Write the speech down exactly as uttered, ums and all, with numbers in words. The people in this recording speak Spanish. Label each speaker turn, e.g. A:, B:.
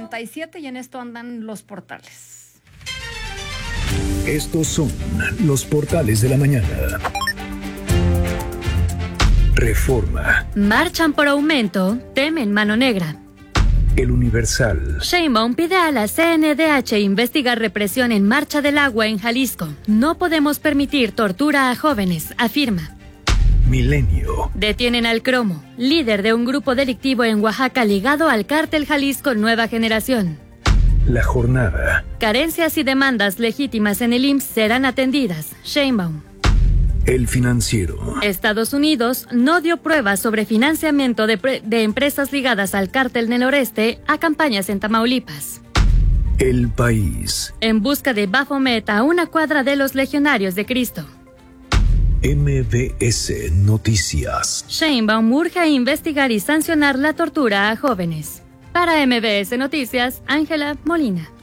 A: cincuenta y siete y en esto andan los portales.
B: Estos son los portales de la mañana. Reforma.
C: Marchan por aumento, temen mano negra.
B: El Universal.
C: Sheinbaum pide a la C N D H investigar represión en Marcha del Agua en Jalisco. No podemos permitir tortura a jóvenes, afirma.
B: Milenio.
C: Detienen al Cromo, líder de un grupo delictivo en Oaxaca ligado al cártel Jalisco Nueva Generación.
B: La Jornada.
C: Carencias y demandas legítimas en el I M S S serán atendidas, Sheinbaum.
B: El Financiero.
C: Estados Unidos no dio pruebas sobre financiamiento de, pre- de empresas ligadas al cártel del noreste a campañas en Tamaulipas.
B: El País.
C: En busca de Baphomet a una cuadra de los legionarios de Cristo.
B: M B S Noticias.
C: Sheinbaum urge a investigar y sancionar la tortura a jóvenes. Para M B S Noticias, Ángela Molina.